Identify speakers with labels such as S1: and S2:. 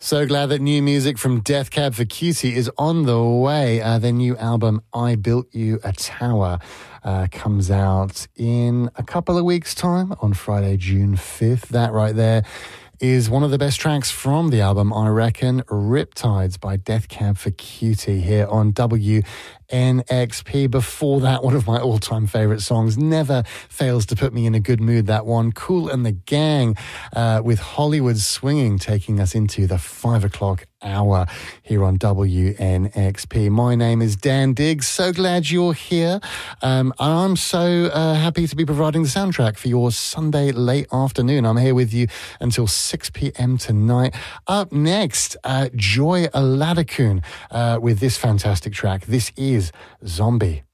S1: So glad that new music from Death Cab for Cutie is on the way. Their new album, I Built You a Tower, comes out in a couple of weeks' time on Friday, June 5th. That right there is one of the best tracks from the album, I reckon. Riptides by Death Cab for Cutie here on WNXP. Before that, one of my all-time favourite songs, never fails to put me in a good mood, that one. Kool and the Gang with Hollywood Swinging, taking us into the 5 o'clock hour here on WNXP. My name is Dan Diggs. So glad you're here. I'm so happy to be providing the soundtrack for your Sunday late afternoon. I'm here with you until 6 p.m. tonight. Up next, Joy Aladakun with this fantastic track. This is Zombie.